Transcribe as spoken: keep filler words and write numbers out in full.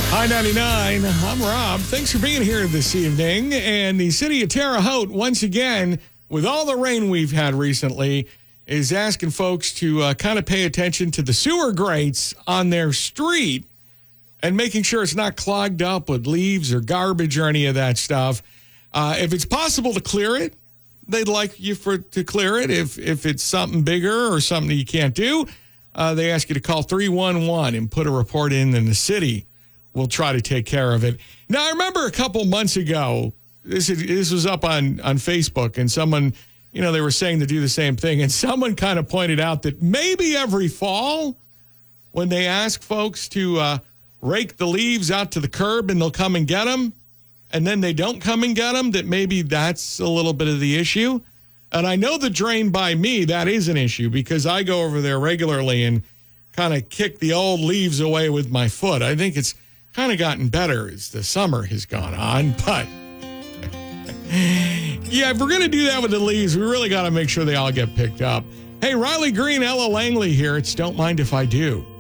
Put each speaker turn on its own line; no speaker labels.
Hi ninety-nine, I'm Rob. Thanks for being here this evening. And the city of Terre Haute, once again, with all the rain we've had recently, is asking folks to uh, kind of pay attention to the sewer grates on their street and making sure it's not clogged up with leaves or garbage or any of that stuff. Uh, if it's possible to clear it, they'd like you for to clear it. If, if it's something bigger or something that you can't do, uh, they ask you to call three one one and put a report in in the city. We'll try to take care of it. Now, I remember a couple months ago, this, is, this was up on, on Facebook, and someone, you know, they were saying to do the same thing, and someone kind of pointed out that maybe every fall, when they ask folks to uh, rake the leaves out to the curb and they'll come and get them, and then they don't come and get them, that maybe that's a little bit of the issue. And I know the drain by me, that is an issue, because I go over there regularly and kind of kick the old leaves away with my foot. I think it's kind of gotten better as the summer has gone on, but yeah, if we're going to do that with the leaves, we really got to make sure they all get picked up. Hey, Riley Green, Ella Langley here. It's Don't Mind If I Do.